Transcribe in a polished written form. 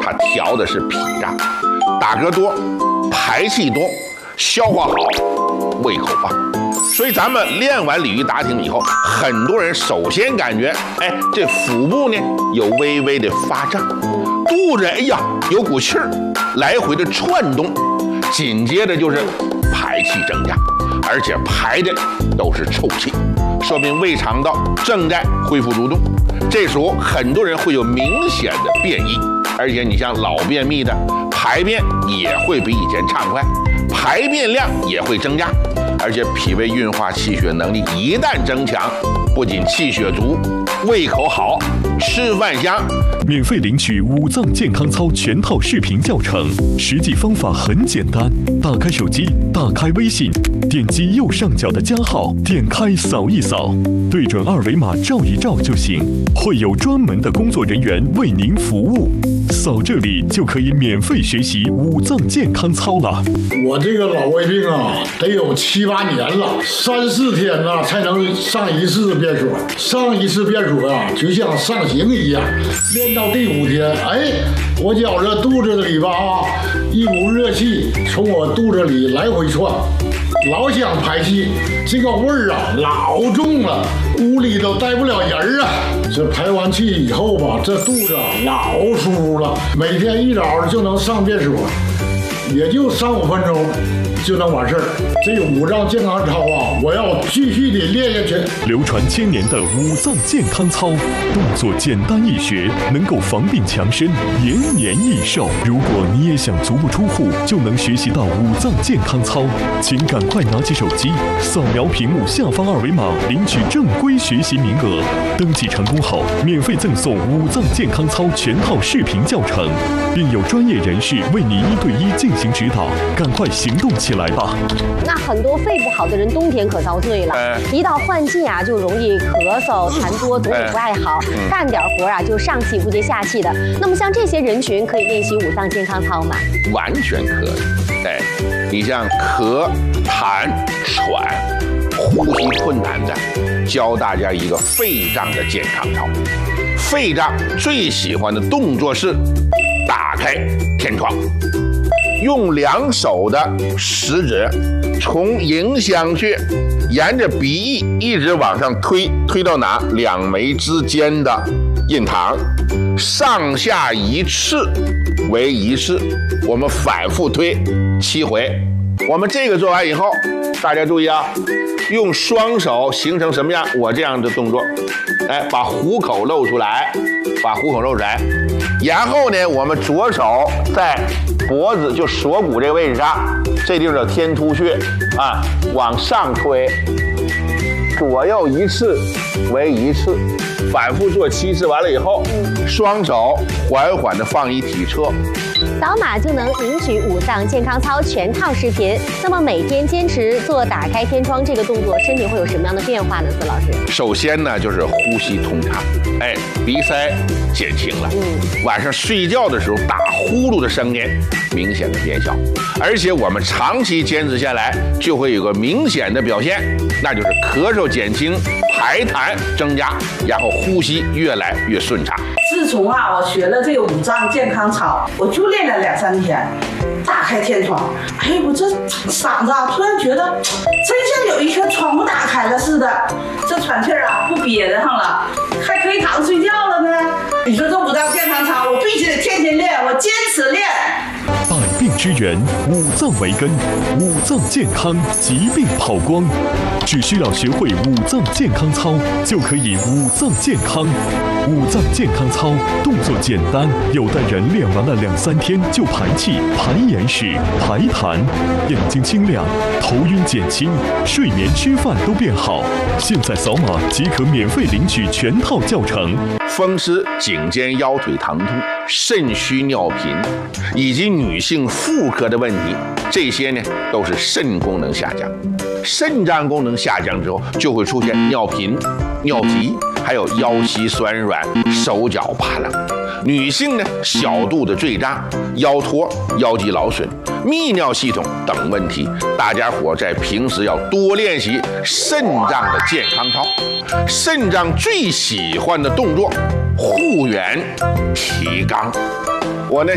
它调的是脾脏，打嗝多，排气多，消化好，胃口棒。所以咱们练完鲤鱼打挺以后，很多人首先感觉，哎，这腹部呢有微微的发胀，肚子哎呀有股气儿来回的窜动，紧接着就是排气增加，而且排的都是臭气，说明胃肠道正在恢复蠕动。这时候很多人会有明显的便意，而且你像老便秘的，排便也会比以前畅快，排便量也会增加，而且脾胃运化气血能力一旦增强，不仅气血足，胃口好，吃饭香。 免费领取五脏健康操全套视频教程，实际方法很简单，打开手机，打开微信，点击右上角的加号，点开扫一扫，对准二维码照一照就行，会有专门的工作人员为您服务。扫这里就可以免费学习五脏健康操了。 我这个老胃病啊，得有7、8年了，3、4天啊才能上一次便所。上一次便所啊，就像上刑一样。练到第5天，哎，我觉着肚子里吧啊，一股热气从我肚子里来回窜，老想排气，这个味儿啊老重了，屋里都待不了人啊。这排完气以后吧，这肚子老舒服了，每天一早就能上便所，也就3、5分钟就能完事儿。这五脏健康操啊，我要继续的练下去。 流传1000年的五脏健康操，动作简单易学，能够防病强身，延年益寿。如果你也想足不出户就能学习到五脏健康操，请赶快拿起手机，扫描屏幕下方二维码，领取正规学习名额。登记成功后，免费赠送五脏健康操全套视频教程，并有专业人士为你1对1进行指导。赶快行动起来吧！ 那很多肺不好的人冬天可遭罪了，一到换季啊，就容易咳嗽、痰多，总体不爱好，干点活啊就上气不接下气的。那么像这些人群，可以练习五脏健康操吗？ 完全可以。哎，你像咳、痰、喘、呼吸困难的，教大家一个肺脏的健康操。肺脏最喜欢的动作是打开天窗，用2手的食指从迎香穴沿着鼻翼一直往上推，推到哪？2眉之间的印堂，上下1次为1次，我们反复推7回。我们这个做完以后，大家注意啊，用双手形成什么样？我这样的动作，哎，把虎口露出来，把虎口露出来，然后呢，我们左手在脖子就锁骨这个位置上，这地方叫天突穴啊，往上推，左右1次为1次，反复做7次，完了以后，双手缓缓的放一体侧。 扫码就能领取五脏健康操全套视频。那么每天坚持做打开天窗这个动作，身体会有什么样的变化呢？司老师， 首先呢就是呼吸通畅，哎，鼻塞减轻了。晚上睡觉的时候打呼噜的声音明显的减小，而且我们长期坚持下来，就会有个明显的表现，那就是咳嗽减轻，排痰增加，然后呼吸越来越顺畅。 自从啊，我学了这个五脏健康操，我就练了2、3天，打开天窗，哎，我这嗓子啊，突然觉得真像有一颗窗户打开了似的，这喘气儿啊不憋得上了，还可以躺着睡觉了呢。你说这五脏健康操，我必须得天天练，我坚持练。 百病之源，五脏为根，五脏健康，疾病跑光。只需要学会五脏健康操，就可以五脏健康。五脏健康操动作简单，有的人练完了2、3天就排气、排眼屎、排痰，眼睛清亮，头晕减轻，睡眠吃饭都变好。现在扫码即可免费领取全套教程。 风湿、颈肩腰腿疼痛、肾虚尿频，以及女性妇科的问题，这些呢都是肾功能下降。肾脏功能下降之后，就会出现尿频、尿急，还有腰膝酸软、手脚发冷。女性呢，小肚子坠胀、腰托、腰肌劳损、泌尿系统等问题，大家伙在平时要多练习肾脏的健康操。肾脏最喜欢的动作，护元提肛。我呢